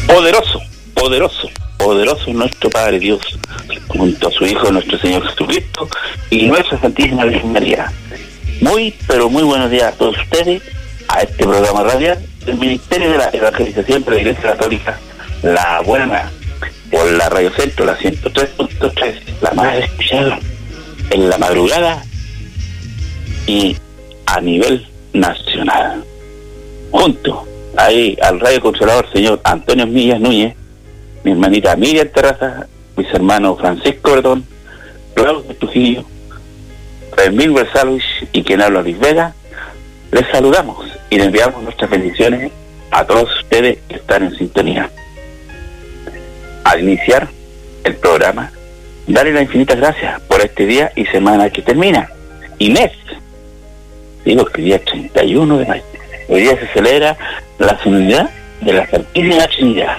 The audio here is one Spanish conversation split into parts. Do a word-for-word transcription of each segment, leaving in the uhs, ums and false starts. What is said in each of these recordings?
Poderoso, poderoso, poderoso nuestro Padre Dios, junto a su Hijo, nuestro Señor Jesucristo, y nuestra Santísima Virgen María. Muy, pero muy buenos días a todos ustedes, a este programa radial del Ministerio de la Evangelización de la Iglesia Católica, La Buena, por la Radio Centro, la ciento tres punto tres, la más escuchada en la madrugada y a nivel nacional. Junto ahí al Radio Consolador, señor Antonio Millas Núñez, mi hermanita Miriam Terraza, mis hermanos Francisco Bretón, Claudio Trujillo, Fermín Versaluis y quien habla Luis Vega, les saludamos y les enviamos nuestras bendiciones a todos ustedes que están en sintonía. Al iniciar el programa, darle las infinitas gracias por este día y semana que termina, y mes, digo que el día treinta y uno de mayo, hoy día se celebra la solemnidad de la Santísima Trinidad.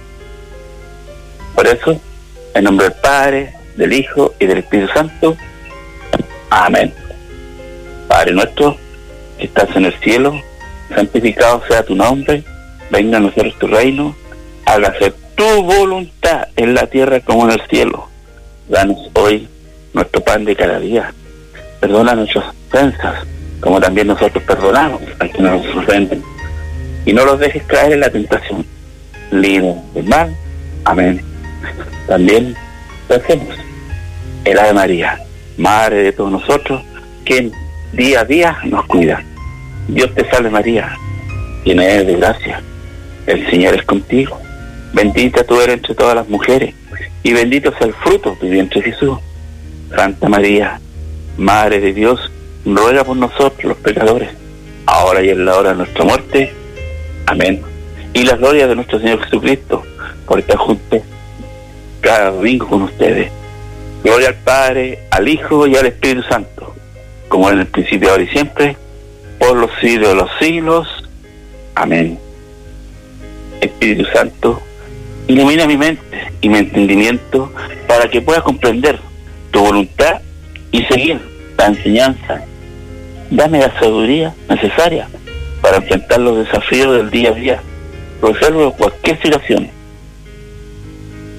Por eso, en nombre del Padre, del Hijo y del Espíritu Santo, amén. Padre nuestro, que estás en el cielo, santificado sea tu nombre, venga a nosotros tu reino, hágase tu voluntad en la tierra como en el cielo. Danos hoy nuestro pan de cada día. Perdona nuestras ofensas, como también nosotros perdonamos a quienes nos ofenden. Y no los dejes caer en la tentación. Líbranos del mal. Amén. También hacemos el Ave María, Madre de todos nosotros, quien día a día nos cuida. Dios te salve María, llena eres de gracia. El Señor es contigo. Bendita tú eres entre todas las mujeres, y bendito sea el fruto de tu vientre Jesús. Santa María, Madre de Dios, ruega por nosotros los pecadores, ahora y en la hora de nuestra muerte. Amén. Y la gloria de nuestro Señor Jesucristo, por estar juntos cada domingo con ustedes. Gloria al Padre, al Hijo y al Espíritu Santo, como en el principio, ahora y siempre, por los siglos de los siglos. Amén. Espíritu Santo, ilumina mi mente y mi entendimiento para que pueda comprender tu voluntad y seguir la enseñanza. Dame la sabiduría necesaria para enfrentar los desafíos del día a día. Resuelve cualquier situación.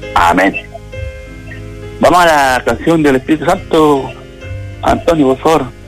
Amén. Vamos a la canción del Espíritu Santo. Antonio, por favor.